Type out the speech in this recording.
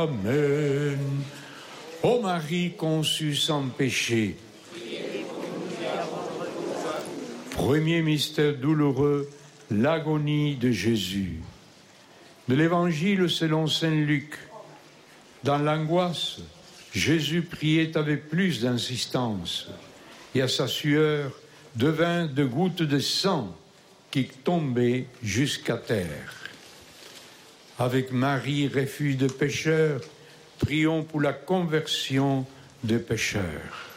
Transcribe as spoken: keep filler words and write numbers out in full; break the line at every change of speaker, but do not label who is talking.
Amen. Ô Marie conçue sans péché, premier mystère douloureux, l'agonie de Jésus. De l'Évangile selon saint Luc. Dans l'angoisse, Jésus priait avec plus d'insistance, et à sa sueur devint de gouttes de sang qui tombaient jusqu'à terre. Avec Marie, refuge de pécheurs, prions pour la conversion des pécheurs.